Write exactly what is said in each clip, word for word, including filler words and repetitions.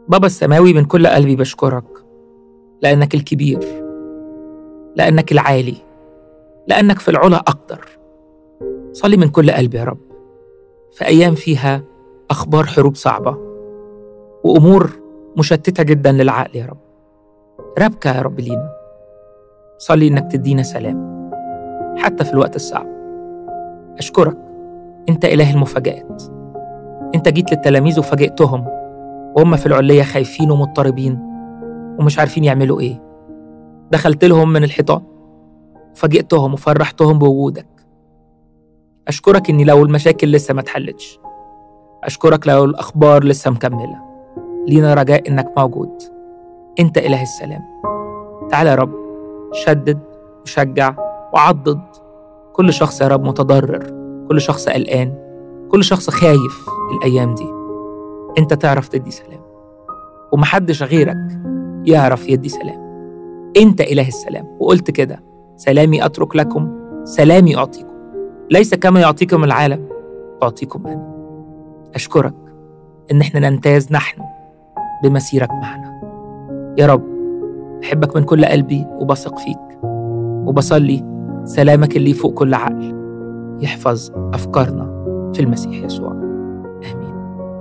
بابا السماوي، من كل قلبي بشكرك لأنك الكبير، لأنك العالي، لأنك في العلا أقدر. صلي من كل قلبي يا رب في أيام فيها أخبار حروب صعبة وأمور مشتتة جدا للعقل يا رب، ربك يا رب لينا. صلي إنك تدينا سلام حتى في الوقت الصعب. أشكرك، أنت إله المفاجآت. أنت جيت للتلاميذ وفاجئتهم وهم في العلية خايفين ومضطربين ومش عارفين يعملوا إيه. دخلت لهم من الحيطان وفاجئتهم وفرحتهم بوجودك. أشكرك إني لو المشاكل لسه ما اتحلتش، أشكرك لو الأخبار لسه مكملة، لينا رجاء إنك موجود. أنت إله السلام. تعال يا رب، شدد وشجع وعضد كل شخص يا رب متضرر، كل شخص قلقان، كل شخص خايف الأيام دي. أنت تعرف تدي سلام ومحدش غيرك يعرف يدي سلام. أنت إله السلام، وقلت كده: سلامي أترك لكم، سلامي أعطيكم، ليس كما يعطيكم العالم أعطيكم أنا. أشكرك إن إحنا نمتاز نحن بمسيرك معنا يا رب. أحبك من كل قلبي وبثق فيك، وبصلي سلامك اللي فوق كل عقل يحفظ أفكارنا في المسيح يسوع. آمين.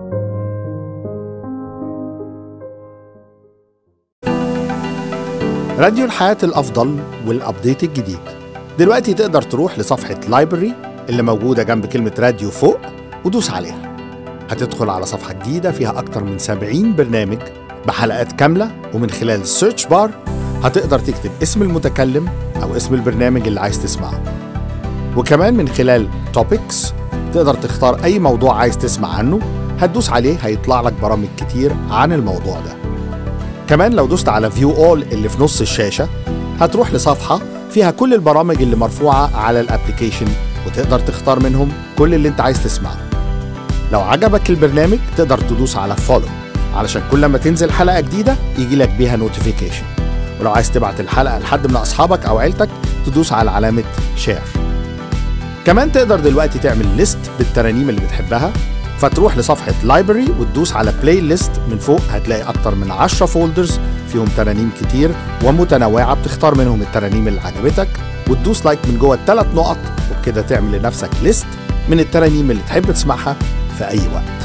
راديو الحياة الأفضل والأبديت الجديد. دلوقتي تقدر تروح لصفحة لايبرري اللي موجودة جنب كلمة راديو فوق ودوس عليها. هتدخل على صفحة جديدة فيها أكتر من سبعين برنامج بحلقات كاملة، ومن خلال السيرش بار هتقدر تكتب اسم المتكلم أو اسم البرنامج اللي عايز تسمعه. وكمان من خلال توبكس تقدر تختار أي موضوع عايز تسمع عنه، هتدوس عليه هيطلع لك برامج كتير عن الموضوع ده. كمان لو دوست على فيو اول اللي في نص الشاشة هتروح لصفحة فيها كل البرامج اللي مرفوعة على الابليكيشن، وتقدر تختار منهم كل اللي انت عايز تسمعه. لو عجبك البرنامج تقدر تدوس على فولو علشان كل ما تنزل حلقة جديدة يجي لك بيها نوتيفيكيشن. ولو عايز تبعت الحلقة لحد من أصحابك أو عيلتك تدوس على علامة شير. كمان تقدر دلوقتي تعمل ليست بالترانيم اللي بتحبها، فتروح لصفحة لايبرري وتدوس على بلاي ليست. من فوق هتلاقي أكتر من عشرة فولدرز فيهم ترانيم كتير ومتنوعة، بتختار منهم الترانيم اللي عجبتك وتدوس لايك من جوه الثلاث نقط، وبكده تعمل لنفسك ليست من الترانيم اللي تحب تسمعها في أي وقت.